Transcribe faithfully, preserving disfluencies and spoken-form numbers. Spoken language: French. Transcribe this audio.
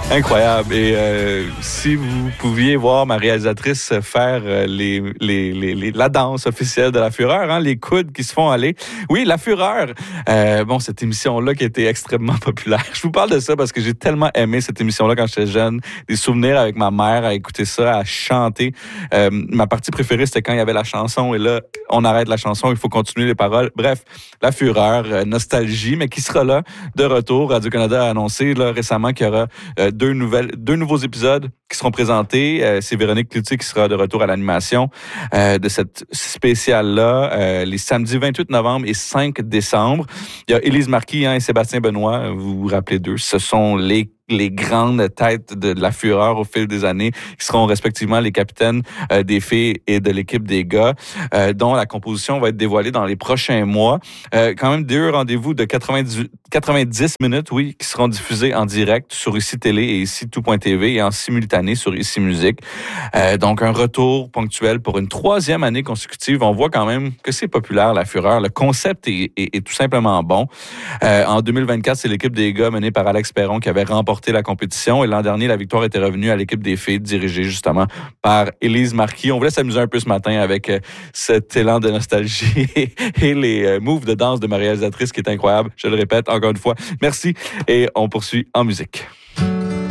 Incroyable. Et euh, si vous pouviez voir ma réalisatrice faire euh, les, les, les, les, la danse officielle de La Fureur, hein, les coudes qui se font aller. Oui, La Fureur. Euh, bon, cette émission-là qui était extrêmement populaire. Je vous parle de ça parce que j'ai tellement aimé cette émission-là quand j'étais jeune. Des souvenirs avec ma mère à écouter ça, à chanter. Euh, ma partie préférée, c'était quand il y avait la chanson et là, on arrête la chanson, il faut continuer les paroles. Bref, La Fureur, euh, nostalgie, mais qui sera là de retour. Radio-Canada a annoncé là, récemment qu'il y aura euh, deux nouvelles, deux nouveaux épisodes qui seront présentés. Euh, c'est Véronique Cloutier qui sera de retour à l'animation euh, de cette spéciale-là, euh, les samedis vingt-huit novembre et cinq décembre. Il y a Élise Marquis hein, et Sébastien Benoît, vous vous rappelez d'eux. Ce sont les les grandes têtes de La Fureur au fil des années, qui seront respectivement les capitaines euh, des filles et de l'équipe des gars, euh, dont la composition va être dévoilée dans les prochains mois. Euh, quand même deux rendez-vous de quatre-vingt-dix, quatre-vingt-dix minutes, oui, qui seront diffusés en direct sur Ici Télé et Ici Tout point T V et en simultané sur Ici Musique. Euh, donc un retour ponctuel pour une troisième année consécutive. On voit quand même que c'est populaire, La Fureur. Le concept est, est, est tout simplement bon. Euh, en deux mille vingt-quatre, c'est l'équipe des gars menée par Alex Perron qui avait remporté la compétition. Et l'an dernier, la victoire était revenue à l'équipe des filles, dirigée justement par Élise Marquis. On voulait s'amuser un peu ce matin avec euh, cet élan de nostalgie et les euh, moves de danse de ma réalisatrice qui est incroyable. Je le répète encore une fois. Merci et on poursuit en musique.